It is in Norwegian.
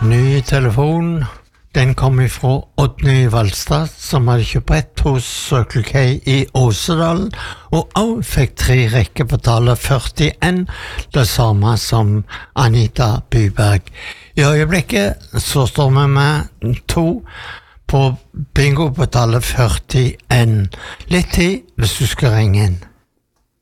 Ny telefon, den kom ifra Oddny Valstad, som hadde kjøpt brett hos Circle K i Åsedalen, og også fikk 3 rekker på tallet 41, det samme som Anita Byberg. I øyeblikket så står vi med 2 på bingo på tallet 41. Litt tid hvis du skal ringe inn.